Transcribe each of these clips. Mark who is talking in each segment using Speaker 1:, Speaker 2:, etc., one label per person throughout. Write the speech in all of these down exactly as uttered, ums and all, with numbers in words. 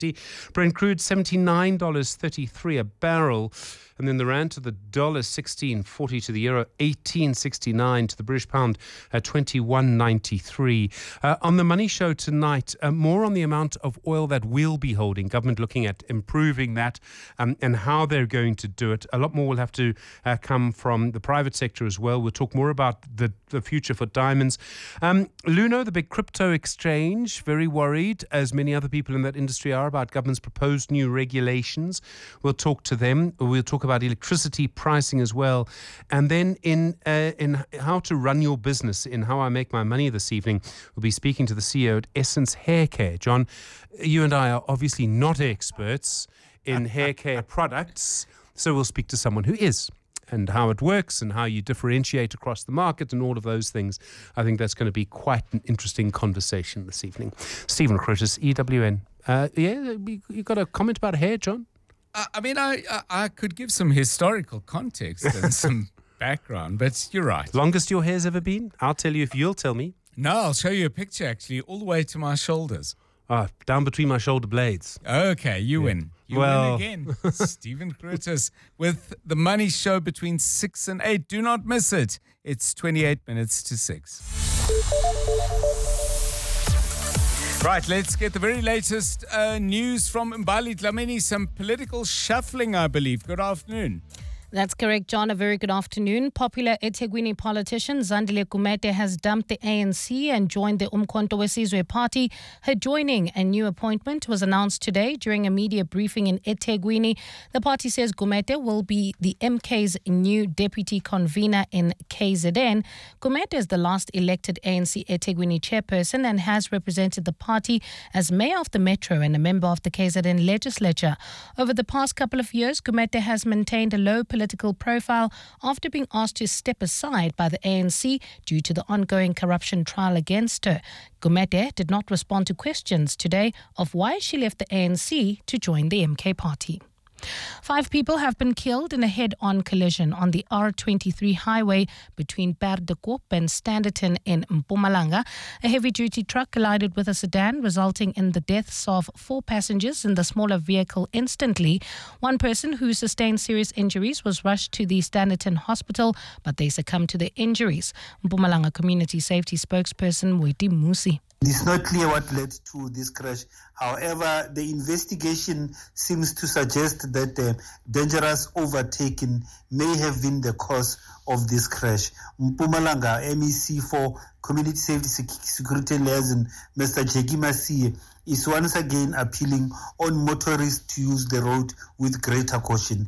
Speaker 1: fifty. Brent crude seventy-nine dollars thirty-three a barrel. And then the rand to the dollar sixteen forty, to the euro eighteen sixty-nine, to the British pound at twenty-one ninety-three. Uh, on the Money Show tonight, uh, more on the amount of oil that we'll be holding. Government looking at improving that um, and how they're going to do it. A lot more will have to uh, come from the private sector as well. We'll talk more about the, the future for diamonds. Um, Luno, the big crypto exchange, very worried, as many other people in that industry are, about government's proposed new regulations. We'll talk to them. We'll talk about electricity pricing as well. And then in uh, in how to run your business, in How I Make My Money this evening, we'll be speaking to the C E O at Essence Hair Care. John, you and I are obviously not experts in hair care products, so we'll speak to someone who is, and how it works and how you differentiate across the market and all of those things. I think that's going to be quite an interesting conversation this evening. Stephen Curtis, E W N. Uh, yeah, you got a comment about hair, John?
Speaker 2: I mean, I, I I could give some historical context and some background, but you're right.
Speaker 1: Longest your hair's ever been? I'll tell you if you'll tell me.
Speaker 2: No, I'll show you a picture, actually, all the way to my shoulders.
Speaker 1: Ah, down between my shoulder blades.
Speaker 2: Okay, you yeah. win. You
Speaker 1: well.
Speaker 2: win again. Stephen Curtis with the Money Show between six and eight. Do not miss it. It's twenty-eight minutes to six. Right, let's get the very latest uh, news from Mbali Dlamini. Some political shuffling, I believe. Good afternoon.
Speaker 3: That's correct, John. A very good afternoon. Popular eThekwini politician Zandile Gumede has dumped the A N C and joined the Umkhonto weSizwe party. Her joining a new appointment was announced today during a media briefing in eThekwini. The party says Gumede will be the M K's new deputy convener in K Z N. Gumede is the last elected A N C eThekwini chairperson and has represented the party as mayor of the metro and a member of the K Z N legislature. Over the past couple of years, Gumede has maintained a low political political profile after being asked to step aside by the A N C due to the ongoing corruption trial against her. Gumede did not respond to questions today of why she left the A N C to join the M K party. Five people have been killed in a head-on collision on the R twenty-three highway between Perdekop and Standerton in Mpumalanga. A heavy-duty truck collided with a sedan, resulting in the deaths of four passengers in the smaller vehicle instantly. One person who sustained serious injuries was rushed to the Standerton hospital, but they succumbed to the injuries. Mpumalanga Community Safety spokesperson Mweti Musi.
Speaker 4: It's not clear what led to this crash. However, the investigation seems to suggest that uh, dangerous overtaking may have been the cause of this crash. Mpumalanga M E C for Community Safety Security Liaison, Mister Jackie Masie, is once again appealing on motorists to use the road with greater caution.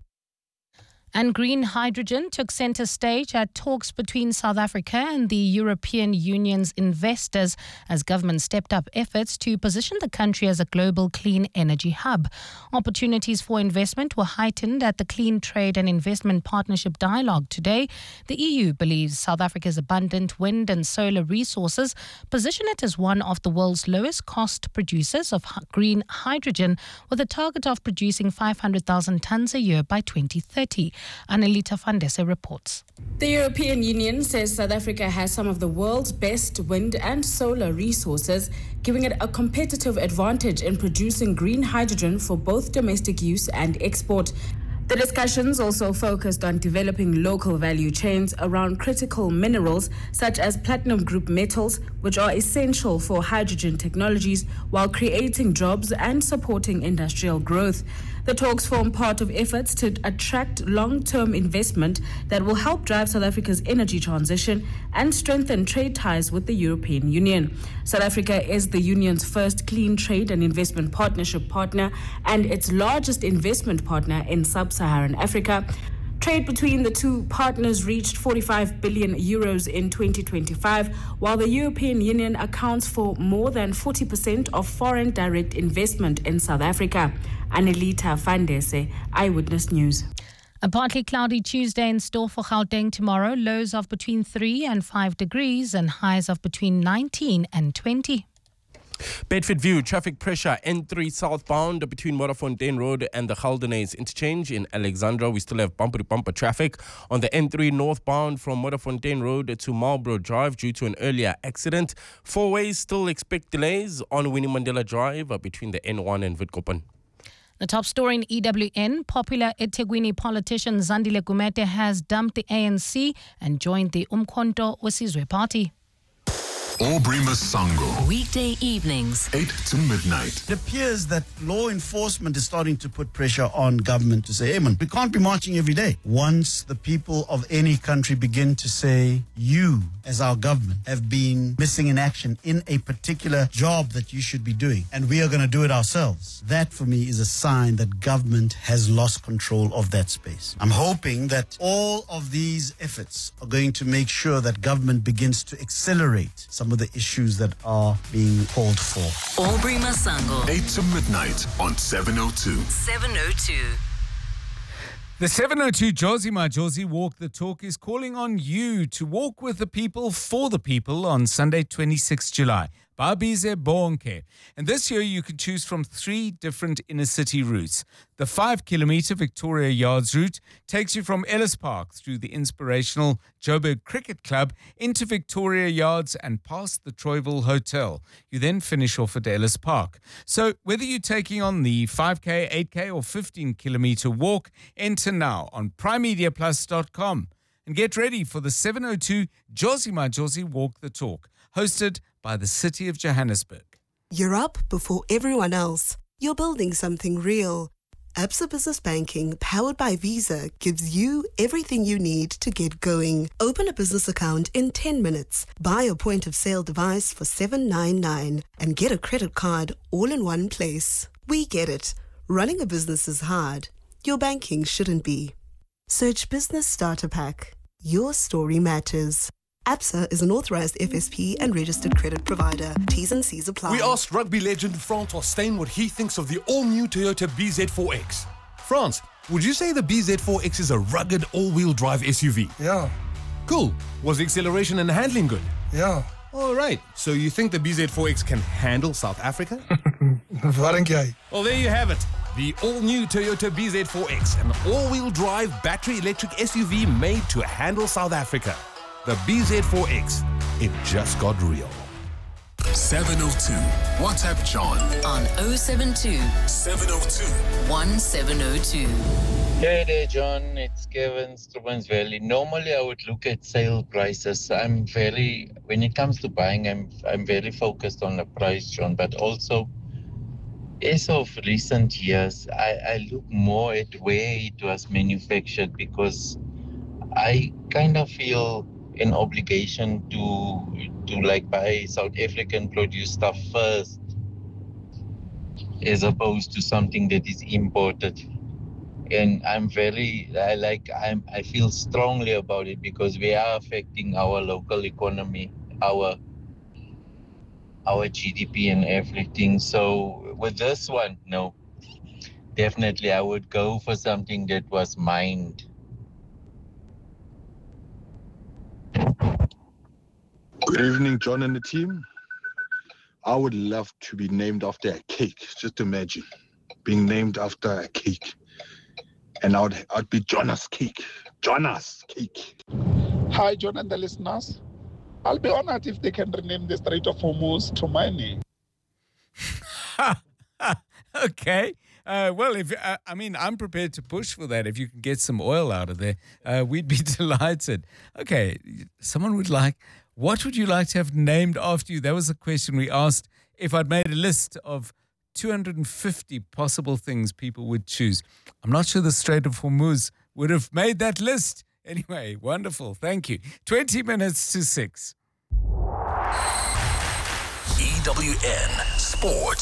Speaker 3: And green hydrogen took centre stage at talks between South Africa and the European Union's investors as government stepped up efforts to position the country as a global clean energy hub. Opportunities for investment were heightened at the Clean Trade and Investment Partnership Dialogue today. The E U believes South Africa's abundant wind and solar resources position it as one of the world's lowest cost producers of green hydrogen, with a target of producing five hundred thousand tonnes a year by twenty thirty. Annelita Fandese reports.
Speaker 5: The European Union says South Africa has some of the world's best wind and solar resources, giving it a competitive advantage in producing green hydrogen for both domestic use and export. The discussions also focused on developing local value chains around critical minerals such as platinum group metals, which are essential for hydrogen technologies, while creating jobs and supporting industrial growth. The talks form part of efforts to attract long-term investment that will help drive South Africa's energy transition and strengthen trade ties with the European Union. South Africa is the Union's first clean trade and investment partnership partner and its largest investment partner in sub-Saharan Africa. Trade between the two partners reached forty-five billion euros in twenty twenty-five, while the European Union accounts for more than forty percent of foreign direct investment in South Africa. Annelita Fandese, Eyewitness News.
Speaker 3: A partly cloudy Tuesday in store for Gauteng tomorrow. Lows of between three and five degrees and highs of between nineteen and twenty.
Speaker 6: Bedford View, traffic pressure, N three southbound between Modderfontein Road and the Galdenays interchange in Alexandra. We still have bumper-to-bumper traffic on the N three northbound from Modderfontein Road to Marlborough Drive due to an earlier accident. Four ways still expect delays on Winnie Mandela Drive between the N one and Witkoppen.
Speaker 3: The top story in E W N, popular eThekwini politician Zandile Gumede has dumped the A N C and joined the Umkhonto weSizwe Party.
Speaker 7: Aubrey Masango.
Speaker 8: Weekday evenings,
Speaker 7: eight to midnight.
Speaker 9: It appears that law enforcement is starting to put pressure on government to say, hey man, we can't be marching every day. Once the people of any country begin to say, you as our government have been missing in action in a particular job that you should be doing, and we are going to do it ourselves. That for me is a sign that government has lost control of that space. I'm hoping that all of these efforts are going to make sure that government begins to accelerate some of the issues that are being called for.
Speaker 8: Aubrey Masango,
Speaker 7: eight to midnight on seven oh two.
Speaker 8: seven oh two.
Speaker 2: The seven oh two Josie My Josie Walk the Talk is calling on you to walk with the people for the people on Sunday, twenty-sixth of July. Babize Bonke. And this year you can choose from three different inner city routes. The five kilometer Victoria Yards route takes you from Ellis Park through the inspirational Joburg Cricket Club into Victoria Yards and past the Troyville Hotel. You then finish off at Ellis Park. So whether you're taking on the five K, eight K or fifteen kilometer walk, enter now on prime media plus dot com and get ready for the seven oh two Josie My Josie Walk the Talk, hosted by the City of Johannesburg.
Speaker 10: You're up before everyone else. You're building something real. Absa Business Banking, powered by Visa, gives you everything you need to get going. Open a business account in ten minutes. Buy a point-of-sale device for seven ninety-nine and get a credit card all in one place. We get it. Running a business is hard. Your banking shouldn't be. Search Business Starter Pack. Your story matters. Absa is an authorized F S P and registered credit provider. T's and C's apply.
Speaker 11: We asked rugby legend Francois Steyn what he thinks of the all-new Toyota B Z four X. France, would you say the B Z four X is a rugged all-wheel drive S U V?
Speaker 12: Yeah.
Speaker 11: Cool. Was the acceleration and handling good?
Speaker 12: Yeah.
Speaker 11: All right. So you think the B Z four X can handle South Africa?
Speaker 12: Well,
Speaker 11: there you have it. The all-new Toyota B Z four X, an all-wheel drive battery electric S U V made to handle South Africa. The B Z four X, it just got real.
Speaker 7: seven oh two. WhatsApp John
Speaker 8: on oh seven two,
Speaker 7: seven oh two,
Speaker 8: one seven oh two.
Speaker 13: Hey there, John. It's Kevin, Strubens Valley. Normally, I would look at sale prices. I'm very, when it comes to buying, I'm I'm very focused on the price, John. But also, as of recent years, I, I look more at where it was manufactured because I kind of feel an obligation to to like buy South African produced stuff first as opposed to something that is imported. And I'm very I like I'm I feel strongly about it because we are affecting our local economy, our our G D P and everything. So with this one, no. Definitely I would go for something that was mined.
Speaker 14: Good evening, John and the team. I would love to be named after a cake. Just imagine being named after a cake. And I would, I'd be Jonas Cake. Jonas Cake.
Speaker 15: Hi, John and the listeners. I'll be honored if they can rename the Strait of Hormuz to my name.
Speaker 2: Okay. Uh, well, if uh, I mean, I'm prepared to push for that. If you can get some oil out of there, uh, we'd be delighted. Okay. Someone would like... What would you like to have named after you? That was a question we asked. If I'd made a list of two hundred fifty possible things people would choose, I'm not sure the Strait of Hormuz would have made that list. Anyway, wonderful. Thank you. twenty minutes to six.
Speaker 7: E W N Sport.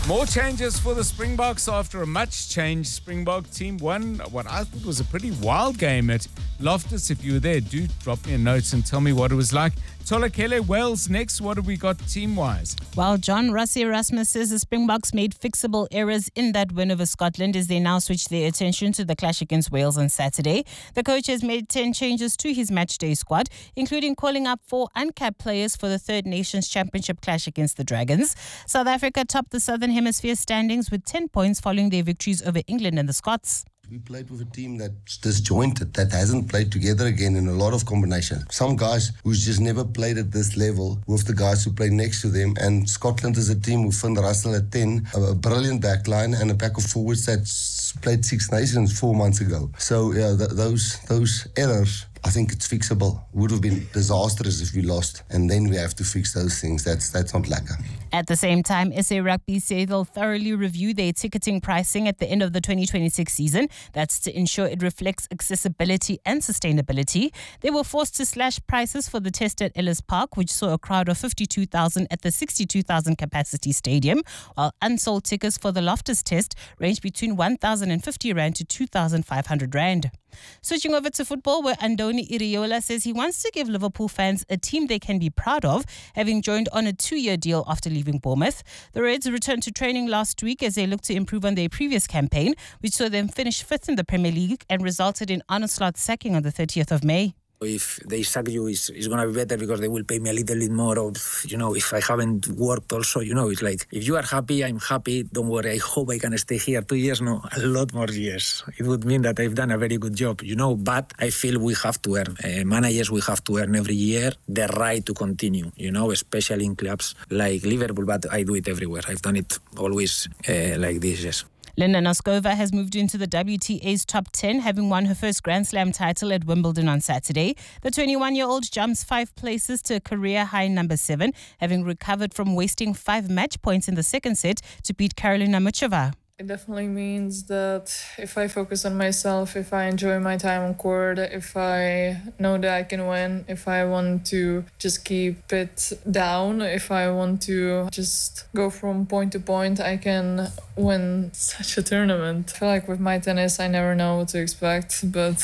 Speaker 2: More changes for the Springboks after a much changed Springbok team won what I thought was a pretty wild game at Loftus. If you were there, do drop me a note and tell me what it was like. Tolakele, Wales next. What have we got team-wise?
Speaker 16: Well, John Rossi Erasmus says the Springboks made fixable errors in that win over Scotland as they now switch their attention to the clash against Wales on Saturday. The coach has made ten changes to his matchday squad, including calling up four uncapped players for the Third Nations Championship clash against the Dragons. South Africa topped the Southern Hemisphere standings with ten points following their victories over England and the Scots.
Speaker 17: We played with a team that's disjointed, that hasn't played together again in a lot of combinations. Some guys who's just never played at this level with the guys who play next to them. And Scotland is a team with Finn Russell at ten, a brilliant back line and a pack of forwards that's played Six Nations four months ago. So yeah, th- those those errors, I think it's fixable. Would have been disastrous if we lost, and then we have to fix those things. That's that's not lekker.
Speaker 16: At the same time, S A Rugby say they'll thoroughly review their ticketing pricing at the end of the twenty twenty-six season. That's to ensure it reflects accessibility and sustainability. They were forced to slash prices for the test at Ellis Park, which saw a crowd of fifty-two thousand at the sixty-two thousand capacity stadium, while unsold tickets for the Loftus test range between one thousand fifty rand to two thousand five hundred rand. Switching over to football, where Andoni Iraola says he wants to give Liverpool fans a team they can be proud of, having joined on a two-year deal after leaving Bournemouth. The Reds returned to training last week as they look to improve on their previous campaign, which saw them finish fifth in the Premier League and resulted in Arne Slot's sacking on the thirtieth of May.
Speaker 18: If they sack you, it's, it's going to be better because they will pay me a little bit more. Or, you know, if I haven't worked also, you know, it's like, if you are happy, I'm happy. Don't worry, I hope I can stay here two years, no, a lot more years. It would mean that I've done a very good job, you know, but I feel we have to earn. Uh, managers, we have to earn every year the right to continue, you know, especially in clubs like Liverpool, but I do it everywhere. I've done it always uh, like this, yes.
Speaker 16: Linda Noskova has moved into the W T A's top ten, having won her first Grand Slam title at Wimbledon on Saturday. The twenty-one-year-old jumps five places to a career-high number seven, having recovered from wasting five match points in the second set to beat Karolina Muchova.
Speaker 19: It definitely means that if I focus on myself, if I enjoy my time on court, if I know that I can win, if I want to just keep it down, if I want to just go from point to point, I can win such a tournament. I feel like with my tennis, I never know what to expect, but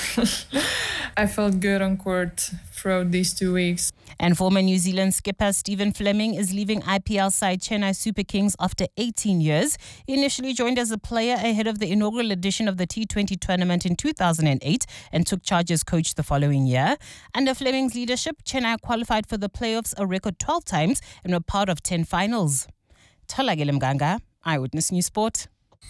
Speaker 19: I felt good on court throughout these two weeks.
Speaker 16: And former New Zealand skipper Stephen Fleming is leaving I P L side Chennai Super Kings after eighteen years. He initially joined as a player ahead of the inaugural edition of the T twenty tournament in two thousand eight and took charge as coach the following year. Under Fleming's leadership, Chennai qualified for the playoffs a record twelve times and were part of ten finals. Tolakele Mganga, Eyewitness News Sport.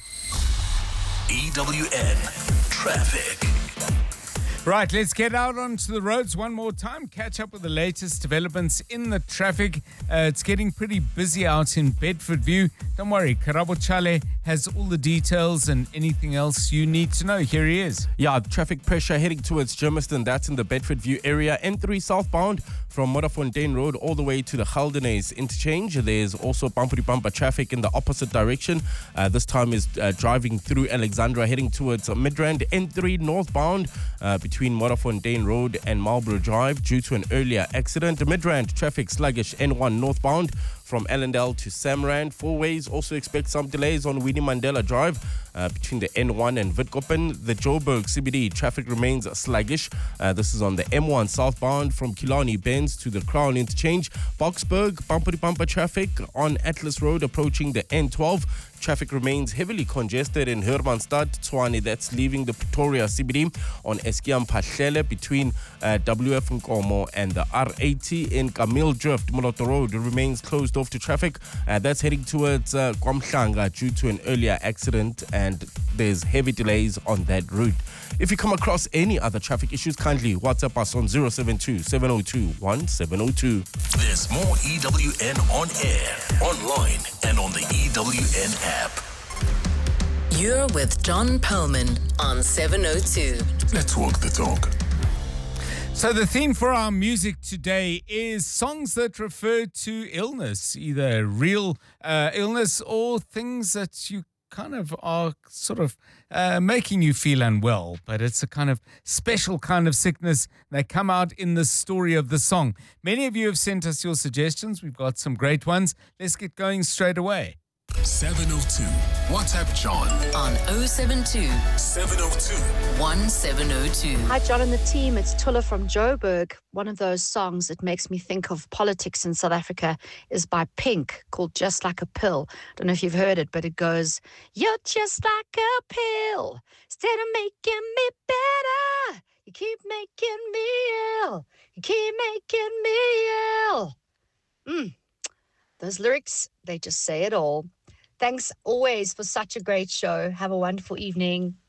Speaker 7: E W N Traffic.
Speaker 2: Right, let's get out onto the roads one more time, catch up with the latest developments in the traffic. Uh, it's getting pretty busy out in Bedfordview. Don't worry, Karabo Chale has all the details and anything else you need to know. Here he is.
Speaker 6: Yeah, traffic pressure heading towards Germiston. That's in the Bedfordview area. N three southbound from Modderfontein Road all the way to the Geldenays interchange. There's also bumper-to-bumper traffic in the opposite direction. Uh, this time is uh, driving through Alexandra, heading towards uh, Midrand. N three northbound uh, between Modderfontein Road and Marlborough Drive due to an earlier accident. Midrand traffic sluggish. N one northbound from Allendale to Samrand. Four ways also expect some delays on Winnie Mandela Drive uh, between the N one and Witkoppen. The Joburg C B D traffic remains sluggish. Uh, this is on the M one southbound from Killarney Benz to the Crown interchange. Boksburg bumper-to-bumper traffic on Atlas Road approaching the N twelve. Traffic remains heavily congested in Hermanstad, Tshwane. That's leaving the Pretoria C B D on Eskiam Pahlele between uh, W F Nkomo and the R eighty in Camille Drift. Moloto Road remains closed off to traffic. Uh, that's heading towards uh, Kwamhlanga due to an earlier accident, and there's heavy delays on that route. If you come across any other traffic issues, kindly WhatsApp us on zero seven two, seven zero two, one seven zero two.
Speaker 7: There's more E W N on air, online, and on the E W N app.
Speaker 8: You're with John Perlman on seven oh two.
Speaker 7: Let's walk the talk.
Speaker 2: So the theme for our music today is songs that refer to illness, either real uh, illness or things that you kind of are sort of uh, making you feel unwell, but it's a kind of special kind of sickness. They come out in the story of the song. Many of you have sent us your suggestions. We've got some great ones. Let's get going straight away.
Speaker 7: seven oh two. WhatsApp John
Speaker 8: on oh seven two,
Speaker 7: seven oh two,
Speaker 8: one seven oh two.
Speaker 20: Hi, John and the team. It's Tulla from Joburg. One of those songs that makes me think of politics in South Africa is by Pink, called Just Like a Pill. I don't know if you've heard it, but it goes, you're just like a pill. Instead of making me better, you keep making me ill. You keep making me ill. Mm. Those lyrics, they just say it all. Thanks always for such a great show. Have a wonderful evening.